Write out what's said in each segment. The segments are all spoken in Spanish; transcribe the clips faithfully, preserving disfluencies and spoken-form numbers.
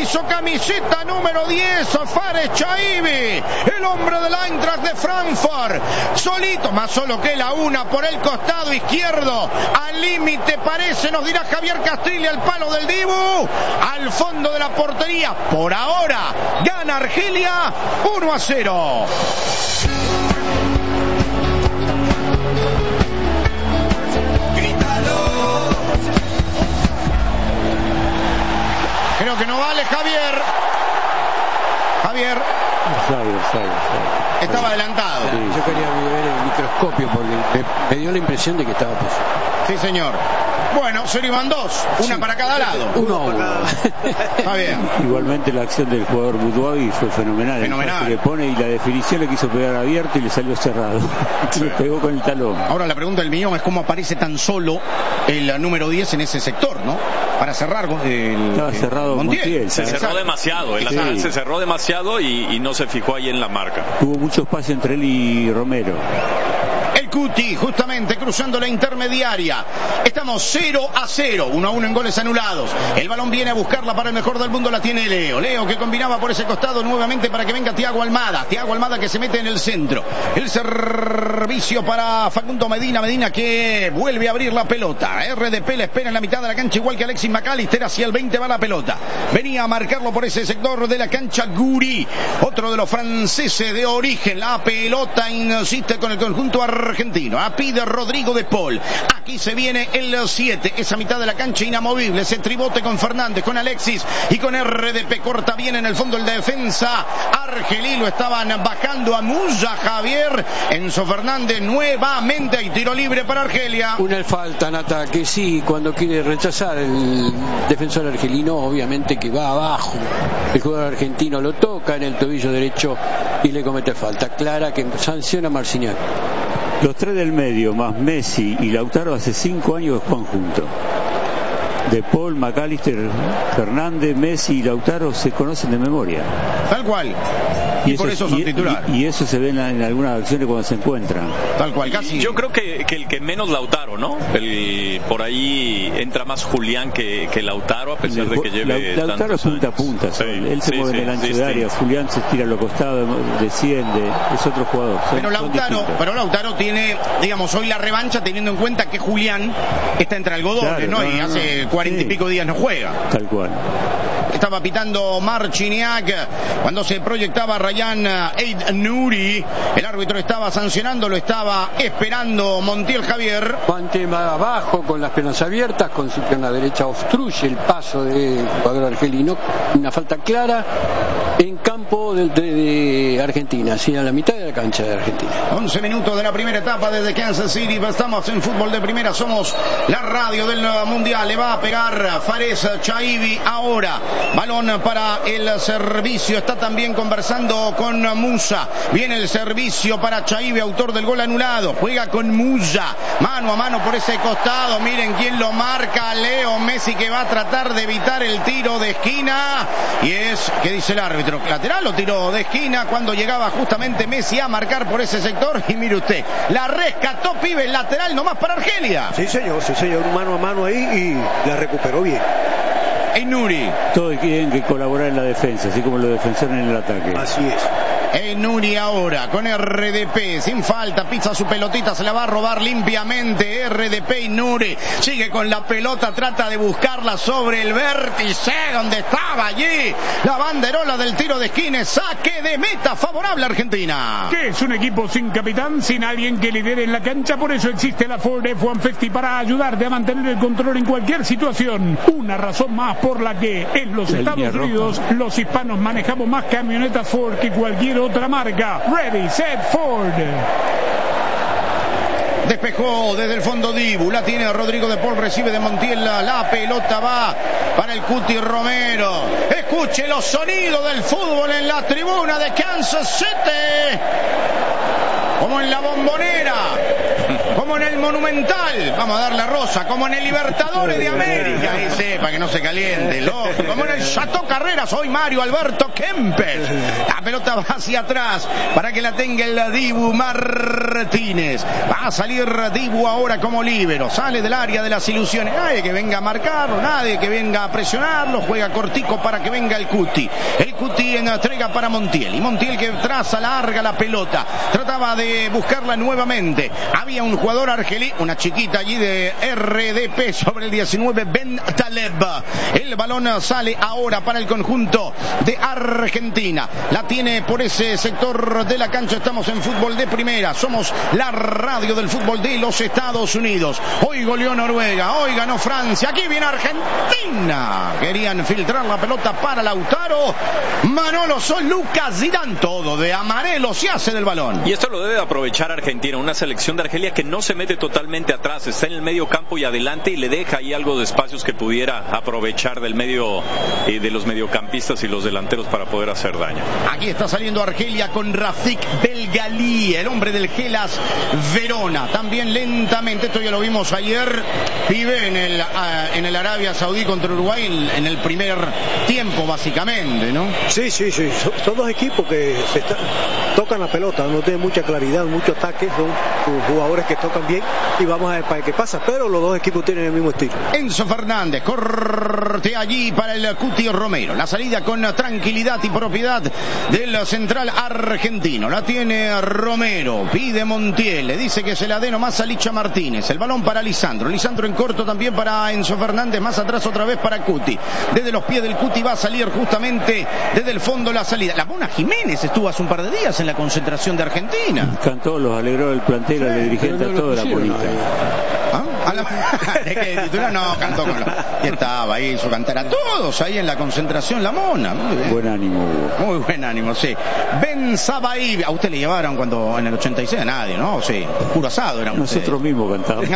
compromiso, camiseta número diez, Fares Chaibi, el hombre del Eintracht de Frankfurt, solito, más solo que la una por el costado izquierdo, al límite parece, nos dirá Javier Castrilli, al palo del Dibu, al fondo de la portería, por ahora, gana Argelia uno a cero. Creo que no vale, Javier. Javier. Sabe, sabe, sabe. Estaba adelantado. Sí, yo quería ver el microscopio porque me, me dio la impresión de que estaba posible. Sí, señor. Bueno, se iban dos, una sí, para cada lado. Uno a uno. Está bien. Igualmente la acción del jugador Butuavi fue fenomenal. Fenomenal. Le pone y la definición le quiso pegar abierto y le salió cerrado. Sí. Le pegó con el talón. Ahora la pregunta del millón es cómo aparece tan solo el número diez en ese sector, ¿no? Para cerrar el, Estaba cerrado Montiel. Montiel se cerró demasiado, el sí. se cerró demasiado y, y no se fijó ahí en la marca. Hubo mucho espacio entre él y Romero. El Cuti, justamente cruzando la intermediaria. Estamos cero a cero, uno a uno en goles anulados. El balón viene a buscarla para el mejor del mundo, la tiene Leo. Leo que combinaba por ese costado nuevamente para que venga Thiago Almada. Thiago Almada que se mete en el centro. El servicio para Facundo Medina. Medina que vuelve a abrir la pelota. R D P la espera en la mitad de la cancha, igual que Alexis McAllister. Hacia el veinte va la pelota. Venía a marcarlo por ese sector de la cancha Guri, otro de los franceses de origen. La pelota insiste con el conjunto argentino. A pide Rodrigo de Paul. Aquí se viene el siete. Esa mitad de la cancha inamovible. Ese tribote con Fernández, con Alexis y con R D P. Corta bien en el fondo el defensa argelí. Lo estaban bajando a Musa, Javier. Enzo Fernández nuevamente y tiro libre para Argelia. Una falta en ataque, sí, cuando quiere rechazar el defensor argelino, obviamente que va abajo. El jugador argentino lo toca en el tobillo derecho y le comete falta clara que sanciona Marciniak. Los tres del medio, más Messi y Lautaro, hace cinco años que juegan juntos. De Paul, McAllister, Fernández, Messi y Lautaro se conocen de memoria. Tal cual. Y, y por eso, eso son y, titulares. Y, y eso se ve en, en algunas acciones cuando se encuentran. Tal cual, casi. Yo creo que, que el que menos Lautaro, ¿no? El, por ahí entra más Julián que, que Lautaro, a pesar de que lleve La, Lautaro es punta a punta. Sí, él se sí, mueve sí, en el ancho sí, de área. Sí. Julián se tira a los costados, desciende. Es otro jugador. Son, pero Lautaro, pero Lautaro tiene, digamos, hoy la revancha teniendo en cuenta que Julián está entre algodones, claro, ¿no? no? Y no, hace no. cuarenta y pico días no juega. Tal cual. Estaba pitando Marciniak cuando se proyectaba Ryan Aït-Nouri. El árbitro estaba sancionando, lo estaba esperando Montiel. Javier. Mante abajo con las piernas abiertas, con su pierna derecha obstruye el paso del jugador argelino. Una falta clara en campo de, de, de Argentina, así a la mitad de la cancha de Argentina. once minutos de la primera etapa desde Kansas City. Estamos en fútbol de primera, somos la radio del mundial. Le va a pegar Fares Chaibi ahora. Balón para el servicio. Está también conversando con Musa. Viene el servicio para Chaibi, autor del gol anulado. Juega con Musa. Mano a mano por ese costado. Miren quién lo marca. Leo Messi, que va a tratar de evitar el tiro de esquina. Y es, ¿qué dice el árbitro? Lateral o tiro de esquina cuando llegaba justamente Messi a marcar por ese sector. Y mire usted, la rescató, pibe, lateral nomás para Argelia. Sí, señor, sí, señor. Un mano a mano ahí y la recuperó bien. Aït-Nouri. Todos tienen que colaborar en la defensa, así como los defensores en el ataque. Así es. Aït-Nouri ahora con R D P, sin falta, pisa su pelotita, se la va a robar limpiamente R D P. Aït-Nouri sigue con la pelota, trata de buscarla sobre el vértice donde estaba allí la banderola del tiro de esquina. Saque de meta favorable a Argentina. Que es un equipo sin capitán, sin alguien que lidere en la cancha, por eso existe la Ford F uno cincuenta para ayudarte a mantener el control en cualquier situación. Una razón más por la que en los la Estados Unidos roja. Los hispanos manejamos más camionetas Ford que cualquier otra marca. Ready, set, Ford. Despejó desde el fondo Dibu, la tiene Rodrigo de Paul, recibe de Montiel, la, la pelota va para el Cuti Romero. Escuche los sonidos del fútbol en la tribuna de Kansas City, como en la Bombonera. como en el Monumental, vamos a darle rosa, como en el Libertadores de América, ahí sepa que no se caliente, lógico, como en el Chateau Carreras, hoy Mario Alberto Kempes, la pelota va hacia atrás para que la tenga el Dibu Martínez, va a salir Dibu ahora como líbero, sale del área de las ilusiones, nadie que venga a marcarlo, nadie que venga a presionarlo, juega cortico para que venga el Cuti, el Cuti entrega para Montiel, y Montiel que traza larga la pelota, trataba de buscarla nuevamente, había un jugador argelí, una chiquita allí de R D P sobre el diecinueve, Ben Taleb, el balón sale ahora para el conjunto de Argentina, la tiene por ese sector de la cancha, estamos en fútbol de primera, somos la radio del fútbol de los Estados Unidos, hoy goleó Noruega, hoy ganó Francia, aquí viene Argentina, querían filtrar la pelota para Lautaro, Manolo Sol, Lucas Zidane, todo de amarelo se hace del balón. Y esto lo debe aprovechar Argentina, una selección de Argelia que no se mete totalmente atrás, está en el medio campo y adelante y le deja ahí algo de espacios que pudiera aprovechar del medio, eh, de los mediocampistas y los delanteros para poder hacer daño. Aquí está saliendo Argelia con Rafik Belgali, el hombre del Hellas Verona, también lentamente, esto ya lo vimos ayer, pibe en el, uh, en el Arabia Saudí contra Uruguay en el primer tiempo básicamente, ¿no? Sí, sí, sí, son, son dos equipos que se está, tocan la pelota, no tienen mucha claridad, mucho ataque, son jugadores que tocan bien y vamos a ver para qué pasa, pero los dos equipos tienen el mismo estilo. Enzo Fernández, corte allí para el Cuti Romero, la salida con tranquilidad y propiedad del central argentino, la tiene Romero, pide Montiel, le dice que se la dé nomás a Licha Martínez, el balón para Lisandro, Lisandro en corto también para Enzo Fernández, más atrás otra vez para Cuti, desde los pies del Cuti va a salir justamente desde el fondo la salida, la Mona Jiménez estuvo hace un par de días en la concentración de Argentina. Cantó, los alegró el plantel, al dirigente, a toda la política. ¿Ah? ¿A la... ¿De qué titular? No, cantó con la... Y estaba ahí, hizo cantar a todos ahí en la concentración, la Mona. Muy bien. Buen ánimo, Hugo. Muy buen ánimo, sí. Ben Sabaí, a usted le llevaron cuando en el ochenta y seis, a nadie, ¿no? Sí, puro asado eran nosotros ustedes. Mismos cantábamos.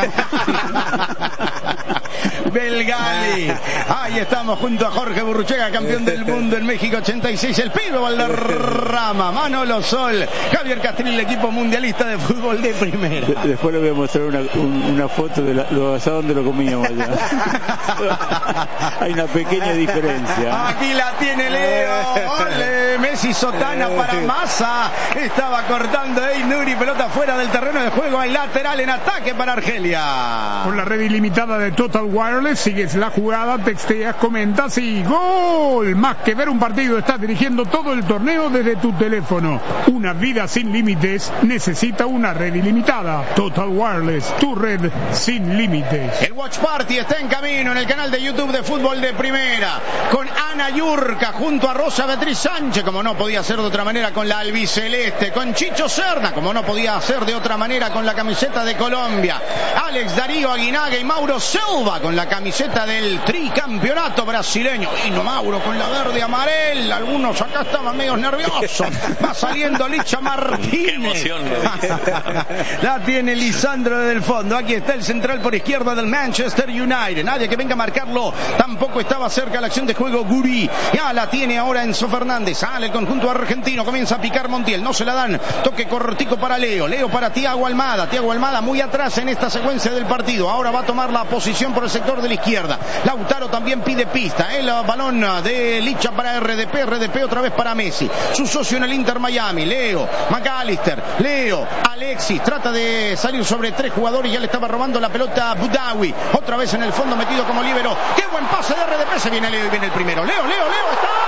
Belgali, ahí estamos junto a Jorge Burruchaga, campeón del mundo en México ochenta y seis, el pibe Valderrama, Manolo Sol, Javier Castrilli, el equipo mundialista de fútbol de primera. De, después le voy a mostrar una, un, una foto de la, los asados donde lo comíamos allá. Hay una pequeña diferencia. Aquí la tiene Leo, ole, Messi sotana para Massa, estaba cortando Ey Nuri, pelota fuera del terreno de juego, hay lateral en ataque para Argelia. Con la red ilimitada de Total Wireless, sigues la jugada, texteas, comentas y ¡gol! Más que ver un partido, estás dirigiendo todo el torneo desde tu teléfono. Una vida sin límites necesita una red ilimitada. Total Wireless, tu red sin límites. El Watch Party está en camino en el canal de YouTube de Fútbol de Primera, con Ana Yurka junto a Rosa Beatriz Sánchez, como no podía ser de otra manera con la albiceleste, con Chicho Serna, como no podía ser de otra manera con la camiseta de Colombia, Alex Darío Aguinaga y Mauro Silva con la camiseta del tricampeonato brasileño, y no Mauro con la verde amarela, algunos acá estaban medio nerviosos, va saliendo Licha Martínez. Qué emoción, la tiene Lisandro desde el fondo, aquí está el central por izquierda del Manchester United, nadie que venga a marcarlo, tampoco estaba cerca la acción de juego Guri, ya la tiene ahora Enzo Fernández, sale el conjunto argentino, comienza a picar Montiel, no se la dan, toque cortico para Leo, Leo para Thiago Almada, Thiago Almada muy atrás en esta secuencia del partido, ahora va a tomar la posición por el sector de la izquierda, Lautaro también pide pista, el balón de Licha para R D P, R D P otra vez para Messi, su socio en el Inter Miami, Leo, McAllister, Leo, Alexis, trata de salir sobre tres jugadores, ya le estaba robando la pelota a Boudaoui, otra vez en el fondo metido como líbero, qué buen pase de R D P, se viene Leo y viene el primero, Leo, Leo, Leo, está